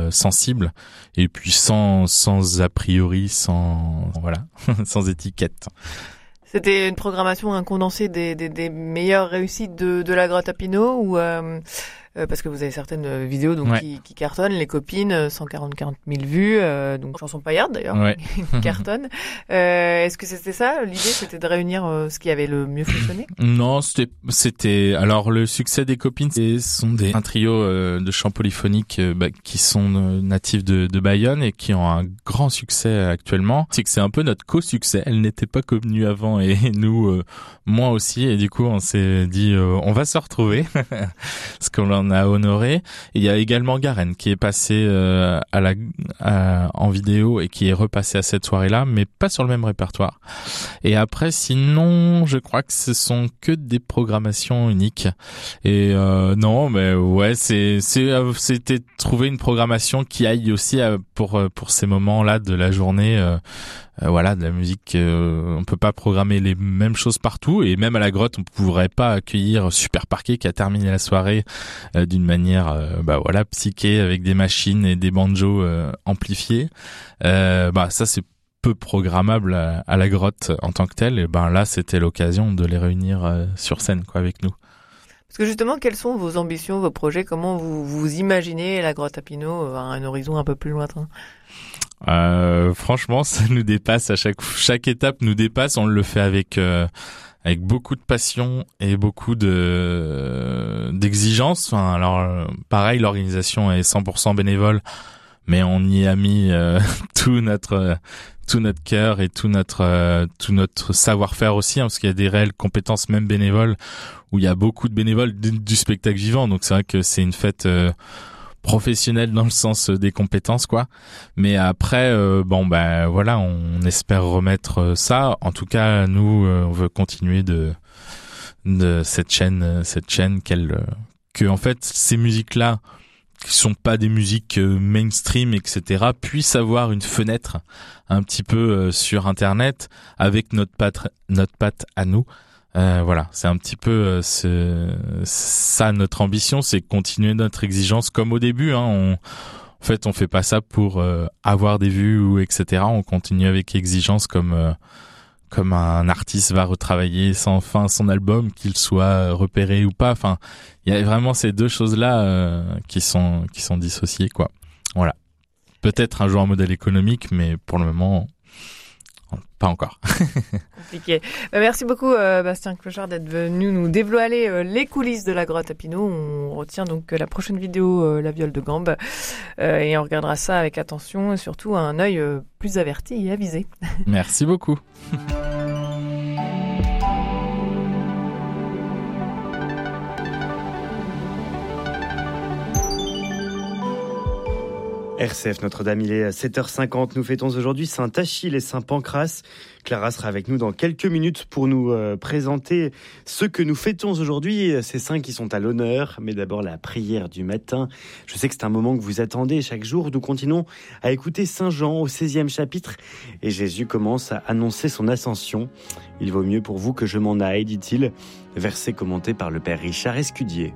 sensible, et puis sans a priori, sans sans étiquette. C'était une programmation, un condensé des meilleures réussites de la grotte à Pinot, ou parce que vous avez certaines vidéos donc qui cartonnent, les copines, 140 000 vues, donc chanson paillarde d'ailleurs, qui cartonne. Est-ce que c'était ça l'idée, c'était de réunir ce qui avait le mieux fonctionné? Non, c'était alors le succès des copines, sont un trio de chants polyphoniques qui sont natifs de Bayonne et qui ont un grand succès actuellement. C'est que c'est un peu notre co-succès. Elles n'étaient pas connues avant et nous, moi aussi, et du coup on s'est dit on va se retrouver parce qu'on l'en a honoré. Et il y a également Garen qui est passé en vidéo et qui est repassé à cette soirée-là, mais pas sur le même répertoire. Et après, sinon, je crois que ce sont que des programmations uniques. Et non, mais ouais, c'était trouver une programmation qui aille aussi pour ces moments-là de la journée. De la musique, on peut pas programmer les mêmes choses partout, et même à la grotte on pourrait pas accueillir Super Parquet qui a terminé la soirée d'une manière psyché avec des machines et des banjos amplifiés. Ça c'est peu programmable à la grotte en tant que telle, et là c'était l'occasion de les réunir sur scène avec nous. Parce que justement, quelles sont vos ambitions, vos projets, comment vous imaginez la grotte à Pinot à un horizon un peu plus lointain? Franchement, ça nous dépasse à chaque étape nous dépasse. On le fait avec beaucoup de passion et beaucoup d'exigence. Pareil, l'organisation est 100% bénévole, mais on y a mis tout notre cœur et tout notre savoir-faire aussi, parce qu'il y a des réelles compétences même bénévoles, où il y a beaucoup de bénévoles du spectacle vivant. Donc c'est vrai que c'est une fête professionnelle dans le sens des compétences, mais après on espère remettre ça. En tout cas, nous on veut continuer de cette chaîne que en fait ces musiques là qui sont pas des musiques mainstream, etc., puissent avoir une fenêtre un petit peu sur internet avec notre patte à nous. C'est un petit peu ça notre ambition, c'est continuer notre exigence comme au début. En fait, on fait pas ça pour avoir des vues ou etc. On continue avec exigence comme un artiste va retravailler sans fin son album, qu'il soit repéré ou pas. Enfin, il y a vraiment ces deux choses-là qui sont dissociées, Voilà. Peut-être un jour un modèle économique, mais pour le moment, pas encore. Compliqué. Merci beaucoup Bastien Clochard d'être venu nous dévoiler les coulisses de la grotte à Pinot. On retient donc la prochaine vidéo, la viole de gambe, et on regardera ça avec attention et surtout un œil plus averti et avisé. Merci beaucoup. RCF Notre-Dame, il est 7h50. Nous fêtons aujourd'hui Saint-Achille et Saint-Pancrace. Clara sera avec nous dans quelques minutes pour nous présenter ce que nous fêtons aujourd'hui, ces saints qui sont à l'honneur. Mais d'abord, la prière du matin. Je sais que c'est un moment que vous attendez chaque jour. Nous continuons à écouter Saint Jean au 16e chapitre. Et Jésus commence à annoncer son ascension. « Il vaut mieux pour vous que je m'en aille », dit-il. Verset commenté par le Père Richard Escudier.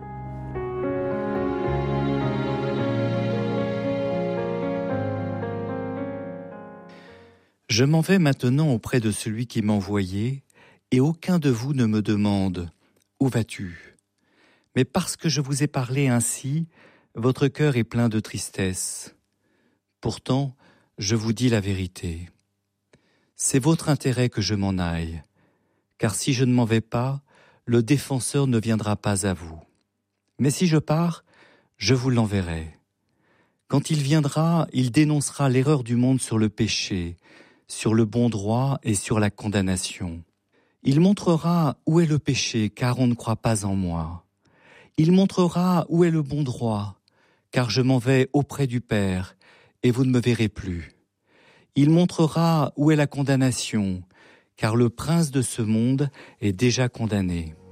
Je m'en vais maintenant auprès de celui qui m'a envoyé, et aucun de vous ne me demande « Où vas-tu » Mais parce que je vous ai parlé ainsi, votre cœur est plein de tristesse. Pourtant, je vous dis la vérité. C'est votre intérêt que je m'en aille, car si je ne m'en vais pas, le défenseur ne viendra pas à vous. Mais si je pars, je vous l'enverrai. Quand il viendra, il dénoncera l'erreur du monde sur le péché, sur le bon droit et sur la condamnation. Il montrera où est le péché, car on ne croit pas en moi. Il montrera où est le bon droit, car je m'en vais auprès du Père, et vous ne me verrez plus. Il montrera où est la condamnation, car le prince de ce monde est déjà condamné.